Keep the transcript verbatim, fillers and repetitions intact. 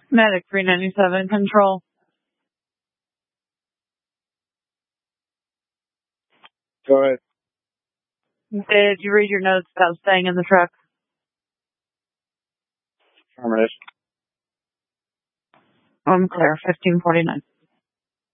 Medic three ninety-seven, control. Go ahead. Did you read your notes about staying in the truck? Affirmative. I'm clear, fifteen forty-nine.